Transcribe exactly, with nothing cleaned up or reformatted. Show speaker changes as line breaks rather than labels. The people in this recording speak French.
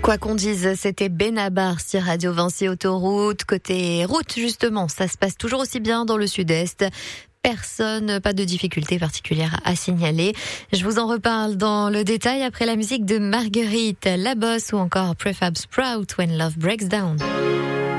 Quoi qu'on dise, c'était Benabar sur Radio Vinci Autoroute. Côté route, justement, ça se passe toujours aussi bien dans le sud-est. Personne, pas de difficulté particulière à signaler. Je vous en reparle dans le détail après la musique de Marguerite, La Bosse ou encore Prefab Sprout, When Love Breaks Down.